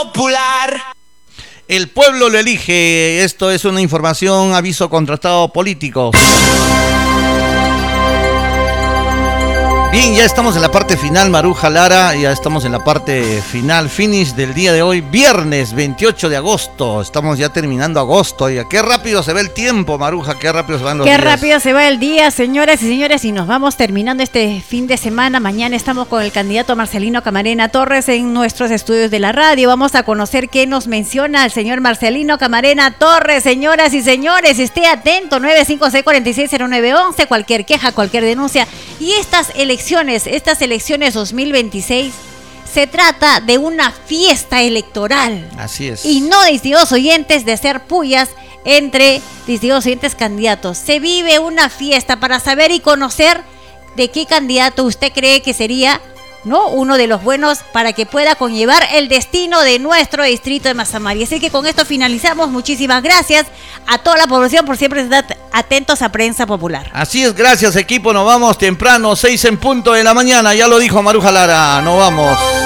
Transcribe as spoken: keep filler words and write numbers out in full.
Popular. El pueblo lo elige. Esto es una información, aviso contrastado político. Bien, ya estamos en la parte final, Maruja Lara, ya estamos en la parte final, finish del día de hoy, viernes veintiocho de agosto, estamos ya terminando agosto, oiga, qué rápido se ve el tiempo, Maruja, qué rápido se van los Qué días. rápido se va el día, señoras y señores, y nos vamos terminando este fin de semana. Mañana estamos con el candidato Marcelino Camarena Torres en nuestros estudios de la radio. Vamos a conocer qué nos menciona el señor Marcelino Camarena Torres. Señoras y señores, esté atento, nueve cinco seis, cuatro seis cero nueve once, cualquier queja, cualquier denuncia. Y estas elecciones Estas elecciones dos mil veintiséis se trata de una fiesta electoral. Así es. Y no, distinguidos oyentes, de hacer pullas entre distinguidos oyentes candidatos. Se vive una fiesta para saber y conocer de qué candidato usted cree que sería, ¿no?, uno de los buenos para que pueda conllevar el destino de nuestro distrito de Mazamari. Así que con esto finalizamos. Muchísimas gracias a toda la población por siempre estar atentos a Prensa Popular. Así es, gracias equipo, nos vamos temprano, seis en punto de la mañana, ya lo dijo Maruja Lara, nos vamos.